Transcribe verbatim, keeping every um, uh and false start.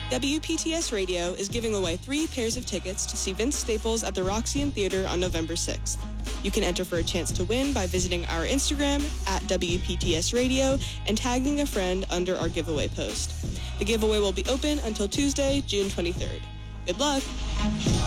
W P T S Radio is giving away three pairs of tickets to see Vince Staples at the Roxy Theater on November sixth. You can enter for a chance to win by visiting our Instagram at W P T S Radio and tagging a friend under our giveaway post. The giveaway will be open until Tuesday, June twenty-third. Good luck!